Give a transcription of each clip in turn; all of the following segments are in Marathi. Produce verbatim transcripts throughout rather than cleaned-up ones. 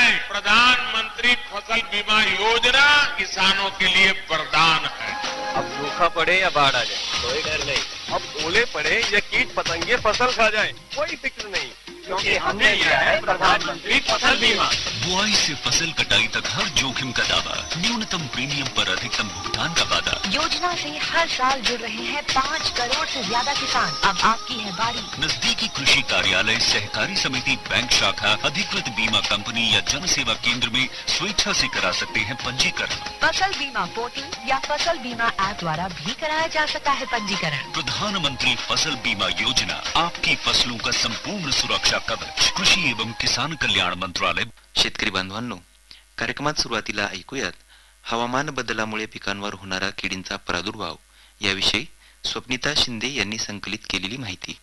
है प्रधानमंत्री फसल बीमा योजना किसानों के लिए वरदान है। अब सूखा पड़े या बाढ़ आ जाए कोई डर नहीं, अब ओले पड़े या कीट पतंगे फसल खा जाए कोई फिक्र नहीं, क्योंकि हमने लिया है प्रधानमंत्री फसल बीमा। बुआई से फसल कटाई तक हर जोखिम का दावा, न्यूनतम प्रीमियम पर अधिकतम भुगतान का वादा। योजना से हर साल जुड़ रहे हैं पाँच करोड़ से ज्यादा किसान। अब आपकी है बारी। नजदीकी कृषि कार्यालय, सहकारी समिति, बैंक शाखा, अधिकृत बीमा कंपनी या जन सेवा केंद्र में स्वेच्छा से करा सकते हैं पंजीकरण। फसल बीमा पोर्टल या फसल बीमा ऐप द्वारा भी कराया जा सकता है पंजीकरण। प्रधानमंत्री फसल बीमा योजना, आपकी फसलों का संपूर्ण सुरक्षा कवच। कृषी एवं किसान कल्याण मंत्रालय। शेतकरी बांधवांनो, कार्यक्रमात सुरुवातीला ऐकूयात हवामान बदलामुळे पिकांवर होणारा किडींचा प्रादुर्भाव याविषयी स्वप्निता शिंदे यांनी संकलित केलेली माहिती।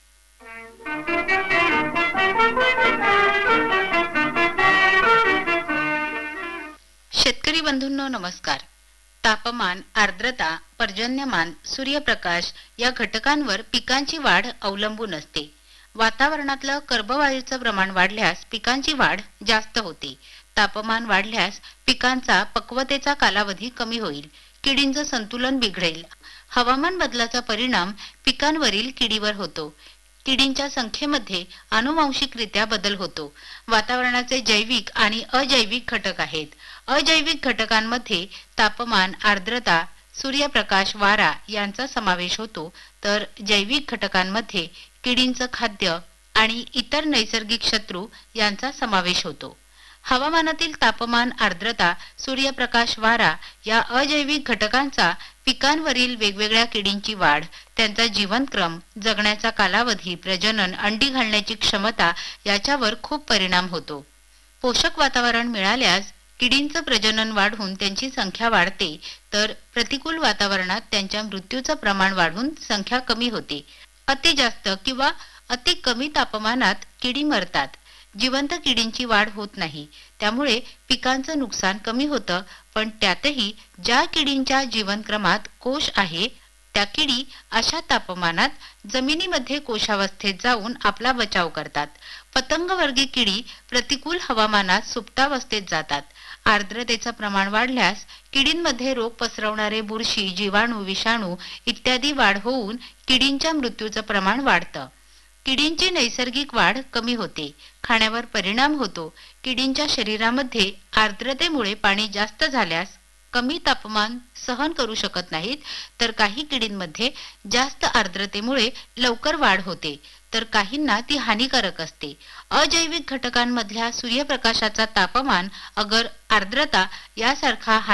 शेतकरी बंधूंनो नमस्कार। तापमान, आर्द्रता, पर्जन्यमान, सूर्यप्रकाश या घटकांवर पिकांची वाढ अवलंबून असते। वातावरणातलं कर्बवायूचं प्रमाण वाढल्यास पिकांची वाढ जास्त होते। तापमान वाढल्यास पिकांचा पक्वतेचा कालावधी कमी होईल, किडींचं संतुलन बिघडेल। हवामान बदलाचा परिणाम पिकांवरील किडीवर होतो। किडींच्या संख्येमध्ये आनुवांशिकरित्या बदल होतो। वातावरणाचे जैविक आणि अजैविक घटक आहेत। अजैविक घटकांमध्ये तापमान, आर्द्रता, सूर्यप्रकाश, वारा यांचा समावेश होतो, तर जैविक घटकांमध्ये किडींचं खाद्य आणि इतर नैसर्गिक शत्रू यांचा समावेश होतो। हवामानातील तापमान, आर्द्रता, सूर्यप्रकाश, वारा या अजैविक घटकांचा पिकांवरील वेगवेगळ्या किडींची वाढ, त्यांचा जीवनक्रम, जगण्याचा कालावधी, प्रजनन, अंडी घालण्याची क्षमता याच्यावर खूप परिणाम होतो। पोषक वातावरण मिळाल्यास किडींचं प्रजनन वाढून त्यांची संख्या वाढते, तर प्रतिकूल वातावरणात त्यांच्या मृत्यूचं प्रमाण वाढून संख्या कमी होते। अति जास्त किंवा अति कमी तापमानात किडी मरतात। जिवंत किडींची वाढ होत नाही, त्यामुळे पिकांचं नुकसान कमी होतं, पण त्यातही ज्या किडींच्या जीवनक्रमात कोश आहे त्या किडी अशा तापमानात जमिनीमध्ये कोशावस्थेत जाऊन आपला बचाव करतात। पतंगवर्गी किडी प्रतिकूल हवामानात सुप्तावस्थेत जातात। आर्द्रतेचं प्रमाण वाढल्यास किडींमध्ये रोग पसरवणारे बुरशी, जीवाणू, विषाणू इत्यादी वाढ होऊन किडींच्या मृत्यूचं प्रमाण वाढतं। किडींची नैसर्गिक वाढ कमी होते, खाण्यावर परिणाम होतो। किडींच्या शरीरामध्ये आर्द्रतेमुळे पाणी जास्त झाल्यास कमी तापमान सहन करू शकत नाहीत, तर काही किडींमध्ये जास्त आर्द्रतेमुळे लवकर वाढ होते, तर काहींना ती हानिकारक असते। अजैविक घटकांमधल्या सूर्यप्रकाशाचा तापमान, अगर आर्द्रता यासारखा